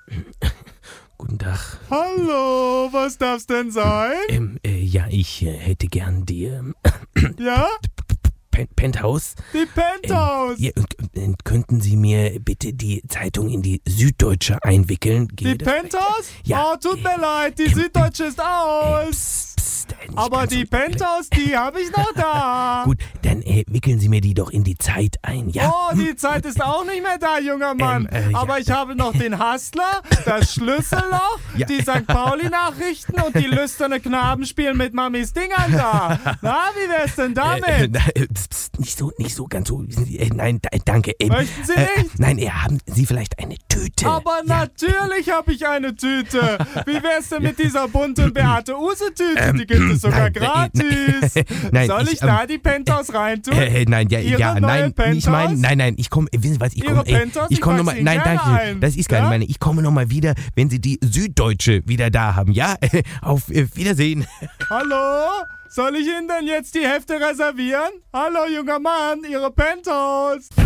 Guten Tag. Hallo, was darf's denn sein? Ja, ich hätte gern die Ja? Penthouse. Die Penthouse. Ja, und könnten Sie mir bitte die Zeitung in die Süddeutsche einwickeln? Die Penthouse? Ja. Oh, tut mir leid, die Süddeutsche ist aus. Nicht Aber ganz die so- Penthouse, die habe ich noch da. Gut, dann wickeln Sie mir die doch in die Zeit ein, ja? Oh, die Zeit ist auch nicht mehr da, junger Mann. Ja. Aber ich habe noch den Hustler, das Schlüsselloch, Ja. die St. Pauli-Nachrichten und die lüsterne Knaben spielen mit Mamis Dingern da. Na, wie wär's denn damit? Nicht so ganz so. Nein, danke. Möchten Sie nicht? Nein, haben Sie vielleicht eine Tüte? Aber natürlich habe ich eine Tüte. Wie wär's denn mit dieser bunten Beate-Use-Tüte? Die gibt es sogar nein, gratis. nein, Soll ich da die Penthouse reintun? Nein, Ihre neue nein, Penthouse? nein, ich komme, wissen Sie was, Ihre Penthouse? ich komme Ich nochmal, pack sie nein, gerne danke, ein. das ist gar Ja? nicht meine, ich komme nochmal wieder, wenn Sie die Süddeutsche wieder da haben, ja? Auf Wiedersehen. Hallo? Soll ich Ihnen denn jetzt die Hefte reservieren? Hallo, junger Mann, Ihre Penthouse.